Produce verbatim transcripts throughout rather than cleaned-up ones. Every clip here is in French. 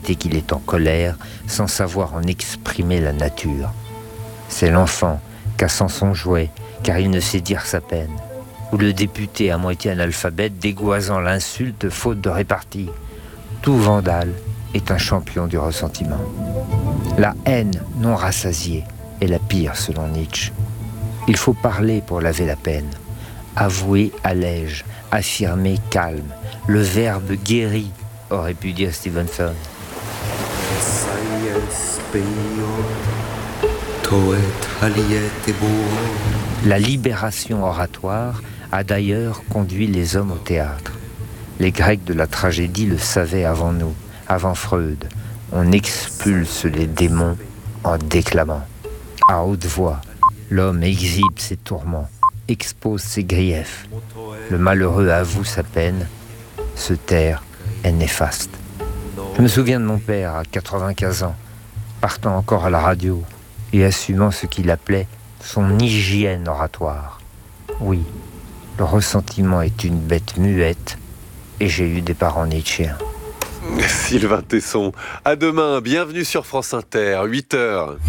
constater qu'il est en colère sans savoir en exprimer la nature. C'est l'enfant cassant son jouet car il ne sait dire sa peine, ou le député à moitié analphabète dégoisant l'insulte faute de répartie. Tout vandale est un champion du ressentiment. La haine non rassasiée est la pire selon Nietzsche. Il faut parler pour laver la peine. Avouer allège, affirmer calme. Le verbe guérit, aurait pu dire Stevenson. La libération oratoire a d'ailleurs conduit les hommes au théâtre. Les Grecs de la tragédie le savaient avant nous, avant Freud. On expulse les démons en déclamant. À haute voix, l'homme exhibe ses tourments, expose ses griefs. Le malheureux avoue sa peine. Se taire est néfaste. Je me souviens de mon père à quatre-vingt-quinze ans, partant encore à la radio et assumant ce qu'il appelait son hygiène oratoire. Oui, le ressentiment est une bête muette et j'ai eu des parents nietzschéens. Sylvain Tesson, à demain, bienvenue sur France Inter, huit heures.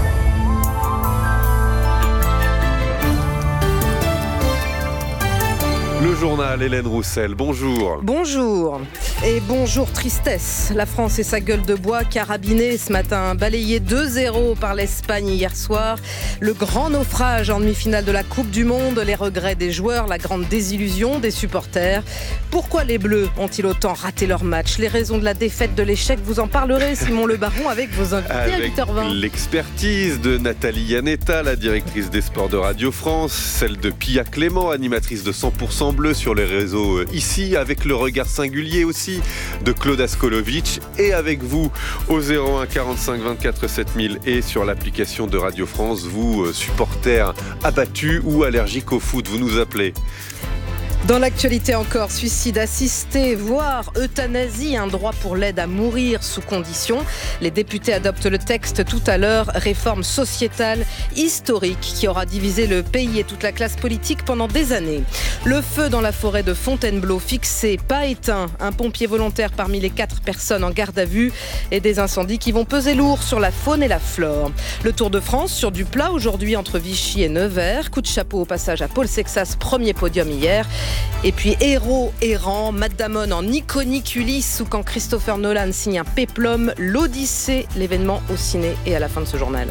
Le journal, Hélène Roussel, bonjour. Bonjour. Et bonjour tristesse. La France et sa gueule de bois carabinée ce matin, balayée deux zéro par l'Espagne hier soir. Le grand naufrage en demi-finale de la Coupe du Monde, les regrets des joueurs, la grande désillusion des supporters. Pourquoi les Bleus ont-ils autant raté leur match? Les raisons de la défaite, de l'échec, vous en parlerez, Simon Le Baron, avec vos invités à huit heures vingt. Avec l'expertise de Nathalie Yanetta, la directrice des sports de Radio France, celle de Pia Clément, animatrice de cent pour cent Bleu sur les réseaux ici, avec le regard singulier aussi de Claude Askolovitch, et avec vous au zéro un quarante-cinq vingt-quatre sept mille et sur l'application de Radio France, vous supporters abattus ou allergiques au foot, vous nous appelez. Dans l'actualité encore, suicide assisté, voire euthanasie, un droit pour l'aide à mourir sous condition. Les députés adoptent le texte tout à l'heure, réforme sociétale historique qui aura divisé le pays et toute la classe politique pendant des années. Le feu dans la forêt de Fontainebleau, fixé, pas éteint, un pompier volontaire parmi les quatre personnes en garde à vue et des incendies qui vont peser lourd sur la faune et la flore. Le Tour de France sur du plat aujourd'hui entre Vichy et Nevers. Coup de chapeau au passage à Paul Sexas, premier podium hier. Et puis héros errant, Matt Damon en iconique Ulysse, ou quand Christopher Nolan signe un péplum, l'Odyssée, l'événement au ciné et à la fin de ce journal.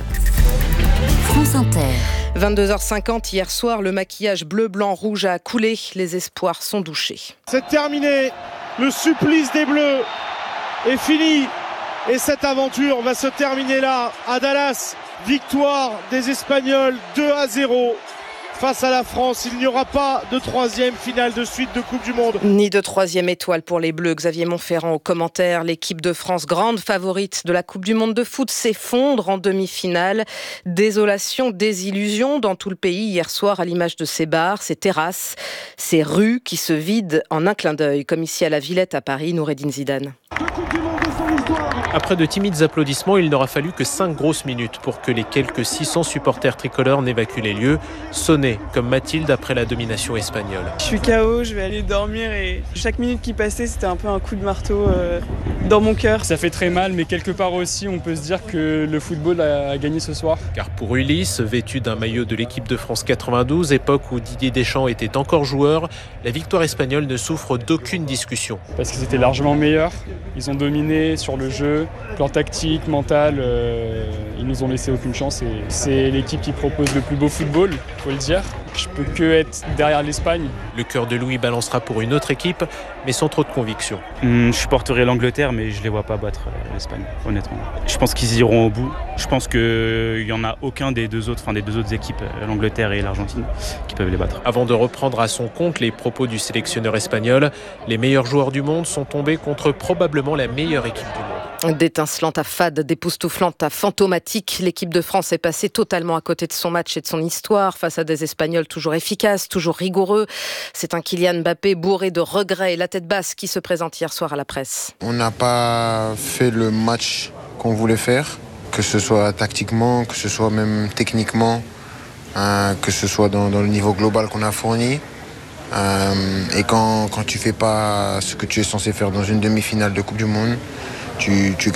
France Inter. vingt-deux heures cinquante hier soir, le maquillage bleu, blanc, rouge a coulé, les espoirs sont douchés. C'est terminé, le supplice des Bleus est fini et cette aventure va se terminer là, à Dallas. Victoire des Espagnols deux à zéro. Face à la France, il n'y aura pas de troisième finale de suite de Coupe du Monde. Ni de troisième étoile pour les Bleus. Xavier Montferrand au commentaire. L'équipe de France, grande favorite de la Coupe du Monde de foot, s'effondre en demi-finale. Désolation, désillusion dans tout le pays hier soir, à l'image de ces bars, ces terrasses, ces rues qui se vident en un clin d'œil, comme ici à la Villette à Paris. Noureddine Zidane. Après de timides applaudissements, il n'aura fallu que cinq grosses minutes pour que les quelques six cents supporters tricolores n'évacuent les lieux, sonnés comme Mathilde après la domination espagnole. Je suis K O, je vais aller dormir et chaque minute qui passait, c'était un peu un coup de marteau euh, dans mon cœur. Ça fait très mal, mais quelque part aussi, on peut se dire que le football a gagné ce soir. Car pour Ulysse, vêtu d'un maillot de l'équipe de France quatre-vingt-douze, époque où Didier Deschamps était encore joueur, la victoire espagnole ne souffre d'aucune discussion. Parce qu'ils étaient largement meilleurs, ils ont dominé sur le jeu, plan tactique, mental, euh, ils nous ont laissé aucune chance et c'est l'équipe qui propose le plus beau football, il faut le dire. Je peux que être derrière l'Espagne. Le cœur de Louis balancera pour une autre équipe, mais sans trop de conviction. Mmh, je supporterai l'Angleterre, mais je ne les vois pas battre euh, l'Espagne, honnêtement. Je pense qu'ils iront au bout. Je pense qu'il n'y en a aucun des deux autres, enfin des deux autres équipes, l'Angleterre et l'Argentine, qui peuvent les battre. Avant de reprendre à son compte les propos du sélectionneur espagnol, les meilleurs joueurs du monde sont tombés contre probablement la meilleure équipe du monde. D'étincelante à fade, d'époustouflante à fantomatique, l'équipe de France est passée totalement à côté de son match et de son histoire face à des Espagnols toujours efficaces, toujours rigoureux. C'est un Kylian Mbappé bourré de regrets et la tête basse qui se présente hier soir à la presse. On n'a pas fait le match qu'on voulait faire, que ce soit tactiquement, que ce soit même techniquement, euh, que ce soit dans, dans le niveau global qu'on a fourni. Euh, et quand, quand tu fais pas ce que tu es censé faire dans une demi-finale de Coupe du Monde, tu, tu